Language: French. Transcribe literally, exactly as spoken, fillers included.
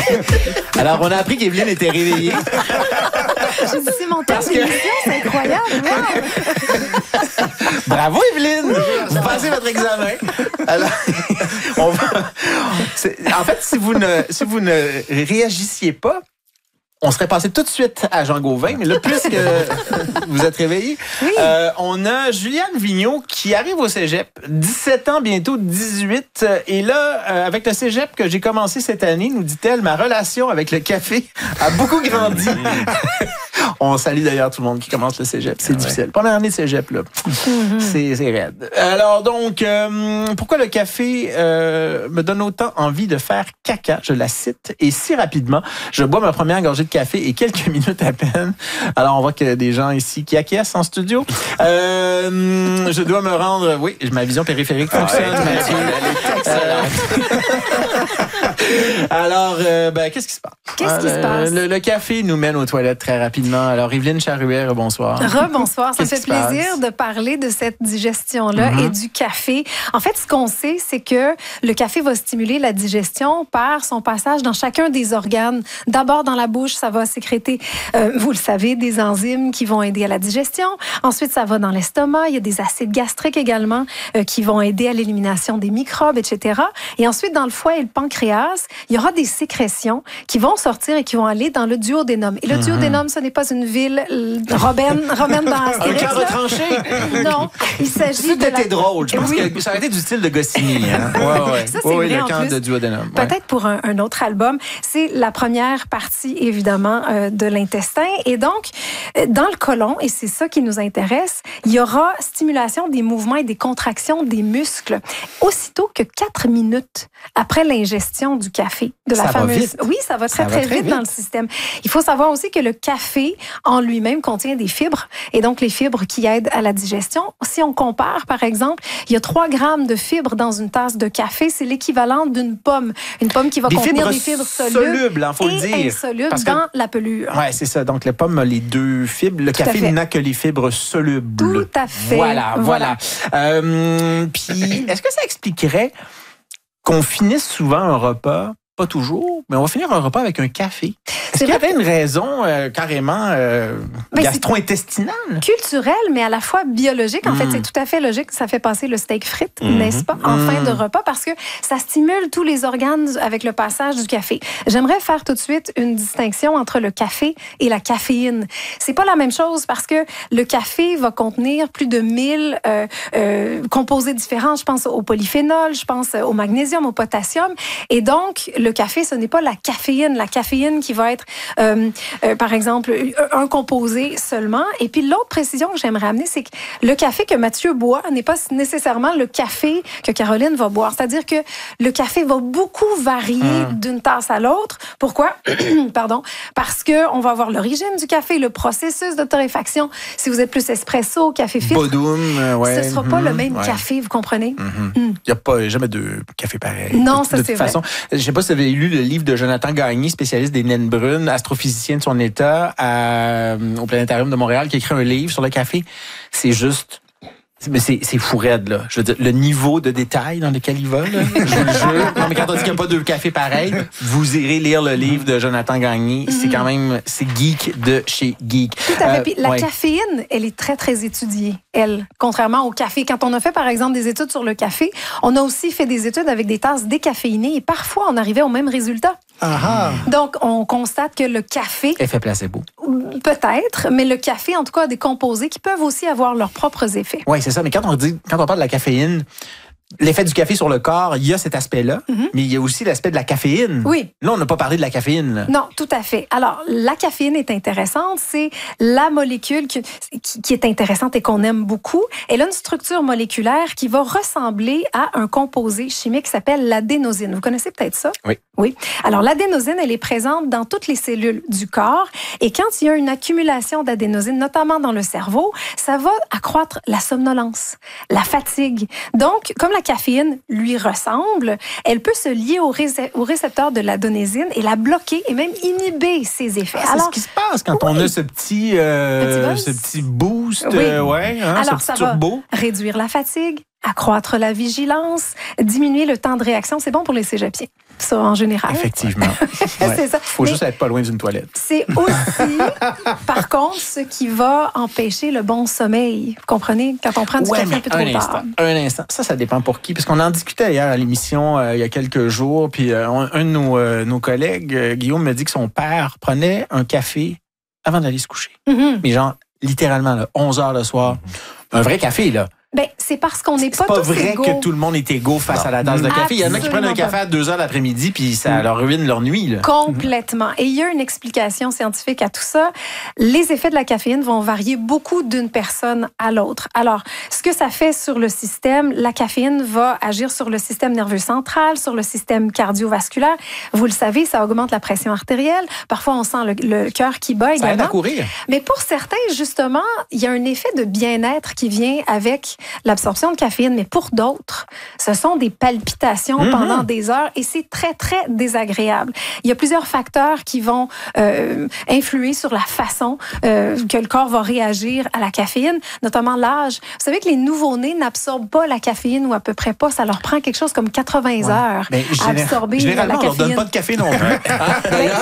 Alors, on a appris qu'Evelyne était réveillée. J'ai dit, c'est mon temps d'émission, c'est incroyable. Wow. Bravo, Evelyne! Vous passez votre examen. Alors, on va... c'est... En fait, si vous ne, si vous ne réagissiez pas, on serait passé tout de suite à Jean Gauvin, mais là, puisque vous êtes réveillés, oui. euh, on a Juliane Vigneault qui arrive au cégep, dix-sept ans, bientôt dix-huit. Et là, euh, avec le cégep que j'ai commencé cette année, nous dit-elle, ma relation avec le café a beaucoup grandi. On salue d'ailleurs tout le monde qui commence le cégep. C'est ah difficile. Ouais. Première année de cégep, là. Mm-hmm. C'est, c'est raide. Alors donc, euh, pourquoi le café euh, me donne autant envie de faire caca? Je la cite. Et si rapidement, je bois ma première gorgée de café et quelques minutes à peine. Alors, on voit qu'il y a des gens ici qui acquiescent en studio. Euh, je dois me rendre... Oui, ma vision périphérique fonctionne. Ah ouais, Mathieu. Elle est excellente. Alors, euh, ben, qu'est-ce qui se passe? Qu'est-ce qui euh, se passe? Le, le café nous mène aux toilettes très rapidement. Alors, Evelyne Charouet, bonsoir. Rebonsoir. Ça me fait plaisir passe? de parler de cette digestion-là mm-hmm. et du café. En fait, ce qu'on sait, c'est que le café va stimuler la digestion par son passage dans chacun des organes. D'abord, dans la bouche, ça va sécréter, euh, vous le savez, des enzymes qui vont aider à la digestion. Ensuite, ça va dans l'estomac. Il y a des acides gastriques également euh, qui vont aider à l'élimination des microbes, et cetera. Et ensuite, dans le foie et le pancréas, il y aura des sécrétions qui vont sortir et qui vont aller dans le duodénum. Et le mm-hmm. duodénum, ce n'est pas une ville romaine, romaine dans Astérix. Un cœur retranché? Non, il s'agit C'était de la... drôle. Je pense oui. que ça aurait été du style de Goscinny. Hein? Ouais, ouais. Ça, c'est oui, vrai, le en camp plus. de duodénum. Ouais. Peut-être pour un, un autre album. C'est la première partie, évidemment, euh, de l'intestin. Et donc, dans le côlon, et c'est ça qui nous intéresse, il y aura stimulation des mouvements et des contractions des muscles aussitôt que quatre minutes après l'ingestion du café. De la ça fameuse... va vite. Oui, ça va très, ça très, va très vite, vite dans le système. Il faut savoir aussi que le café, en lui-même, contient des fibres. Et donc, les fibres qui aident à la digestion. Si on compare, par exemple, il y a trois grammes de fibres dans une tasse de café. C'est l'équivalent d'une pomme. Une pomme qui va des contenir fibres des fibres solubles, solubles hein, faut et le dire. insolubles Parce que... dans la pelure. Oui, c'est ça. Donc, la pomme a les deux fibres. Le Tout café n'a que les fibres solubles. Tout à fait. Voilà, voilà. voilà. Euh, puis, est-ce que ça expliquerait qu'on finisse souvent un repas, pas toujours, mais on va finir un repas avec un café? Est-ce qu'il y avait une raison euh, carrément euh, gastro-intestinale? Culturelle, mais à la fois biologique. En mmh. fait, c'est tout à fait logique. Ça fait passer le steak frites, mmh. n'est-ce pas, en mmh. fin de repas, parce que ça stimule tous les organes avec le passage du café. J'aimerais faire tout de suite une distinction entre le café et la caféine. C'est pas la même chose parce que le café va contenir plus de mille euh, euh, composés différents. Je pense au polyphénol, je pense au magnésium, au potassium. Et donc, le café, ce n'est pas la caféine. La caféine qui va être Euh, euh, par exemple, un composé seulement. Et puis, l'autre précision que j'aimerais amener, c'est que le café que Mathieu boit n'est pas nécessairement le café que Caroline va boire. C'est-à-dire que le café va beaucoup varier mmh. d'une tasse à l'autre. Pourquoi? Pardon. Parce qu'on va avoir l'origine du café, le processus de torréfaction. Si vous êtes plus espresso, café filtre, Bodoum, euh, ouais. ce ne sera pas mmh, le même ouais. café, vous comprenez? Mmh. Il n'y a pas jamais de café pareil. Non, de, ça de c'est toute façon. vrai. Je ne sais pas si vous avez lu le livre de Jonathan Gagné, spécialiste des naines brunes, astrophysicien de son état à, au Planétarium de Montréal, qui a écrit un livre sur le café. C'est juste... Mais c'est, c'est fou raide, là. Je veux dire, le niveau de détail dans lequel il va, là, je vous le jure. Non, mais quand on dit qu'il n'y a pas deux cafés pareils, vous irez lire le livre de Jonathan Gagné. C'est quand même, c'est geek de chez geek. Tout à fait. Euh, Puis la ouais. caféine, elle est très, très étudiée, elle, contrairement au café. Quand on a fait, par exemple, des études sur le café, on a aussi fait des études avec des tasses décaféinées et parfois, on arrivait au même résultat. Ah. Donc, on constate que le café... Effet placebo. Peut-être, mais le café, en tout cas, a des composés qui peuvent aussi avoir leurs propres effets. Oui, c'est ça. Mais quand on dit, quand on parle de la caféine, l'effet du café sur le corps, il y a cet aspect-là, mm-hmm. mais il y a aussi l'aspect de la caféine. Oui. Là, on n'a pas parlé de la caféine. Là. Non, tout à fait. Alors, la caféine est intéressante. C'est la molécule qui, qui est intéressante et qu'on aime beaucoup. Elle a une structure moléculaire qui va ressembler à un composé chimique qui s'appelle l'adénosine. Vous connaissez peut-être ça? Oui. Oui. Alors, l'adénosine, elle est présente dans toutes les cellules du corps. Et quand il y a une accumulation d'adénosine, notamment dans le cerveau, ça va accroître la somnolence, la fatigue. Donc, comme la caféine lui ressemble, elle peut se lier au, ré- au récepteur de l'adénosine et la bloquer et même inhiber ses effets. Ah, c'est Alors, ce qui se passe quand oui. on a ce petit, euh, petit ce petit boost, oui. euh, ouais, hein, Alors, ce ça petit turbo. va réduire la fatigue, accroître la vigilance, diminuer le temps de réaction. C'est bon pour les cégepiens. ça en général. Effectivement. Ouais. Ouais. C'est ça. Faut Mais juste être pas loin d'une toilette. c'est aussi, par contre, ce qui va empêcher le bon sommeil. Vous comprenez? Quand on prend du Ouais, café mais un peu trop un tard. instant, un instant. Ça, ça dépend pour qui. Parce qu'on en discutait hier à l'émission euh, il y a quelques jours. Puis euh, un, un de nos, euh, nos collègues, euh, Guillaume, me dit que son père prenait un café avant d'aller se coucher. Mm-hmm. Mais genre, littéralement, là, onze heures le soir. Un vrai café, là. Ben, c'est parce qu'on n'est C'est pas, pas tous vrai égaux. que tout le monde est égaux face Non. à la tasse de café. Il y en a qui prennent un Absolument café à deux heures l'après-midi, puis ça leur ruine leur nuit. Là. Complètement. Et il y a une explication scientifique à tout ça. Les effets de la caféine vont varier beaucoup d'une personne à l'autre. Alors, ce que ça fait sur le système, la caféine va agir sur le système nerveux central, sur le système cardiovasculaire. Vous le savez, ça augmente la pression artérielle. Parfois, on sent le, le cœur qui bat Ça aide à également. courir. Mais pour certains, justement, il y a un effet de bien-être qui vient avec l'absorption de caféine. Mais pour d'autres, ce sont des palpitations Mm-hmm. pendant des heures et c'est très, très désagréable. Il y a plusieurs facteurs qui vont euh, influer sur la façon euh, que le corps va réagir à la caféine, notamment l'âge. Vous savez que les nouveau-nés n'absorbent pas la caféine ou à peu près pas. Ça leur prend quelque chose comme quatre-vingts heures Ben, à géné- absorber Généralement, la on leur donne caféine. pas de café non plus.